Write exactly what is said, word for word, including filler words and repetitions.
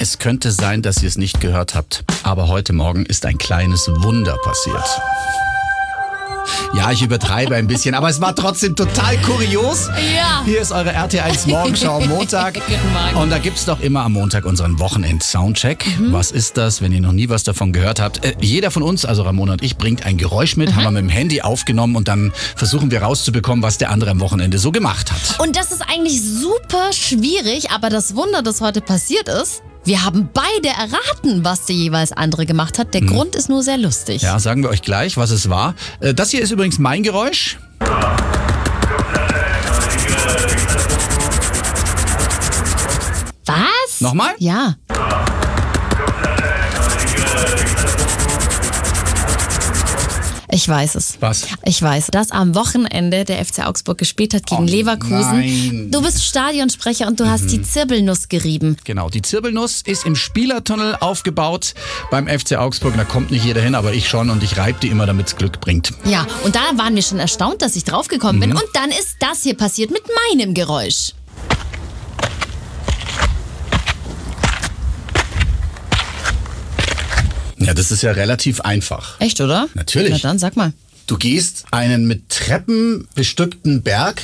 Es könnte sein, dass ihr es nicht gehört habt, aber heute Morgen ist ein kleines Wunder passiert. Ja, ich übertreibe ein bisschen, aber es war trotzdem total kurios. Ja. Hier ist eure R T eins Morgenschau Montag. Guten Morgen. Und da gibt's doch immer am Montag unseren Wochenend-Soundcheck. Mhm. Was ist das, wenn ihr noch nie was davon gehört habt? Äh, jeder von uns, also Ramona und ich, bringt ein Geräusch mit, mhm. haben wir mit dem Handy aufgenommen und dann versuchen wir rauszubekommen, was der andere am Wochenende so gemacht hat. Und das ist eigentlich super schwierig, aber das Wunder, das heute passiert ist, wir haben beide erraten, was der jeweils andere gemacht hat. Der mhm. Grund ist nur sehr lustig. Ja, sagen wir euch gleich, was es war. Äh, das hier ist übrigens mein Geräusch. Was? Nochmal? Ja. Ich weiß es. Was? Ich weiß, dass am Wochenende der F C Augsburg gespielt hat gegen oh, Leverkusen. Nein. Du bist Stadionsprecher und du mhm. hast die Zirbelnuss gerieben. Genau, die Zirbelnuss ist im Spielertunnel aufgebaut beim F C Augsburg. Da kommt nicht jeder hin, aber ich schon und ich reibe die immer, damit es Glück bringt. Ja, und da waren wir schon erstaunt, dass ich draufgekommen mhm. bin. Und dann ist das hier passiert mit meinem Geräusch. Ja, das ist ja relativ einfach. Echt, oder? Natürlich. Na dann, sag mal. Du gehst einen mit Treppen bestückten Berg